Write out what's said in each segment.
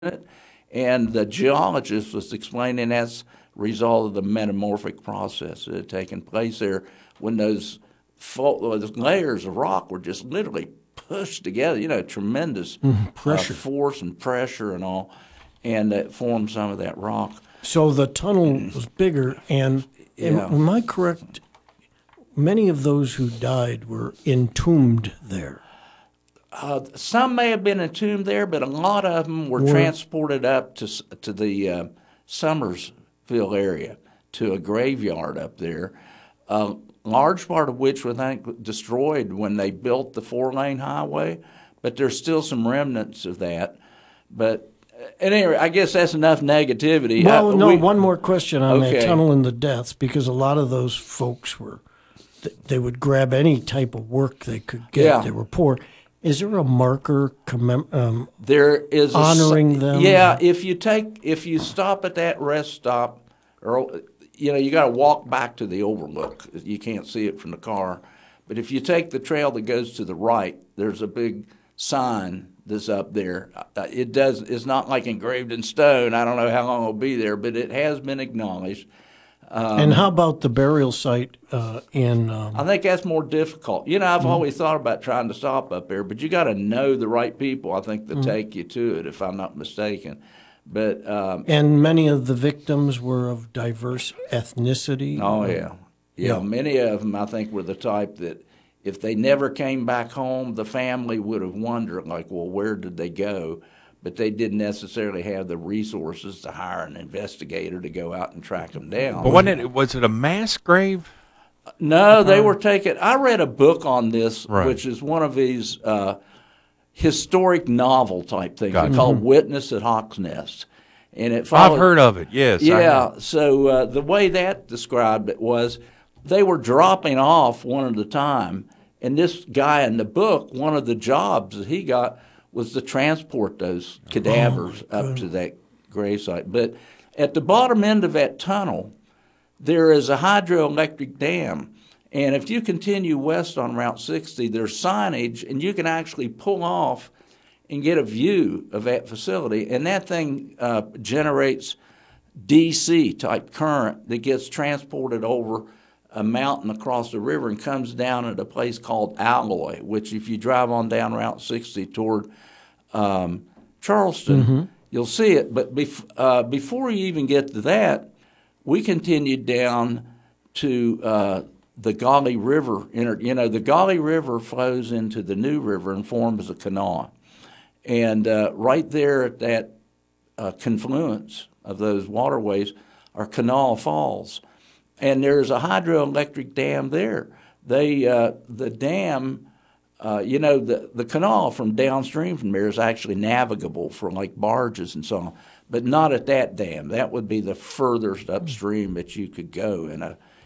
it, and the geologist was explaining that's a result of the metamorphic process that had taken place there when those layers of rock were just literally pushed together, tremendous pressure. force and pressure and all, and that formed some of that rock. So the tunnel was bigger, and am I correct? Many of those who died were entombed there. Some may have been entombed there, but a lot of them were transported up to the Summersville area, to a graveyard up there. A large part of which was, I think, destroyed when they built the 4-lane highway, but there's still some remnants of that. But anyway, I guess that's enough negativity. Well, one more question on that tunnel and the deaths, because a lot of those folks they would grab any type of work they could get. Yeah. They were poor. Is there a marker there is honoring them? Yeah, if you stop at that rest stop, or you got to walk back to the overlook. You can't see it from the car. But if you take the trail that goes to the right, there's a big sign that's up there. It's not like engraved in stone. I don't know how long it'll be there, but it has been acknowledged. And how about the burial site in? I think that's more difficult. I've always thought about trying to stop up there, but you got to know the right people, I think, to take you to it, if I'm not mistaken. But and many of the victims were of diverse ethnicity. Oh yeah. Many of them, I think, were the type that if they never came back home, the family would have wondered, like, well, where did they go? But they didn't necessarily have the resources to hire an investigator to go out and track them down. But was it a mass grave? No, they were taken. I read a book on this, which is one of these historic novel type things. It's called Witness at Hawk's Nest. And I've heard of it, yes. Yeah, so the way that described it was they were dropping off one at a time, and this guy in the book, one of the jobs that he got was to transport those cadavers up to that gravesite. But at the bottom end of that tunnel, there is a hydroelectric dam. And if you continue west on Route 60, there's signage, and you can actually pull off and get a view of that facility. And that thing generates DC-type current that gets transported over a mountain across the river and comes down at a place called Alloy, which if you drive on down Route 60 toward Charleston, you'll see it. But before you even get to that, we continued down to the Gauley River. The Gauley River flows into the New River and forms a canal. And right there at that confluence of those waterways are Kanawha Falls. And there's a hydroelectric dam there. The dam, the canal from downstream from there is actually navigable for like barges and so on, but not at that dam. That would be the furthest upstream that you could go in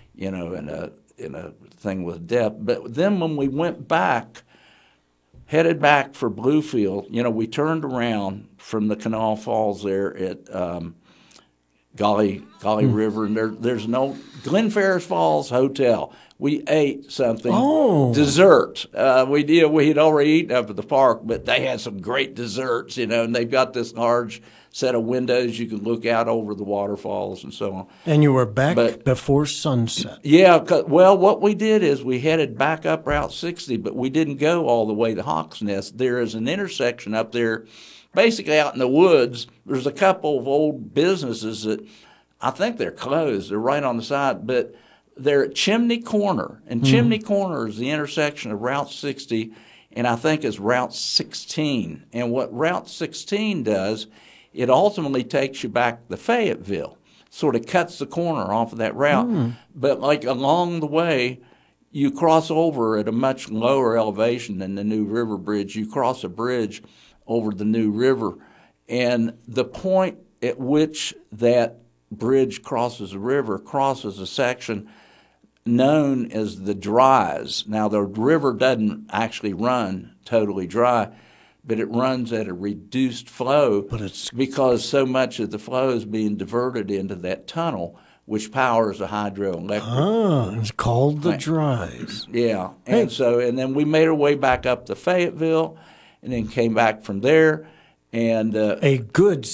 a thing with depth. But then when we went back, headed back for Bluefield, we turned around from the Kanawha Falls there at Gauley River, and there's no Glen Ferris Falls Hotel. We ate something, dessert. We had already eaten up at the park, but they had some great desserts, and they've got this large set of windows you can look out over the waterfalls and so on. And you were back before sunset. Yeah, what we did is we headed back up Route 60, but we didn't go all the way to Hawks Nest. There is an intersection up there, basically out in the woods. There's a couple of old businesses that I think they're closed. They're right on the side, but they're at Chimney Corner. And Chimney Corner is the intersection of Route 60 and I think is Route 16. And what Route 16 does, it ultimately takes you back to Fayetteville, sort of cuts the corner off of that route. But like along the way, you cross over at a much lower elevation than the New River Bridge. You cross a bridge over the New River, and the point at which that bridge crosses the river crosses a section known as the Dries. Now, the river doesn't actually run totally dry, but it runs at a reduced flow because so much of the flow is being diverted into that tunnel, which powers the hydroelectric. Ah, it's called the Dries. Yeah, and then we made our way back up to Fayetteville, and then came back from there, And A good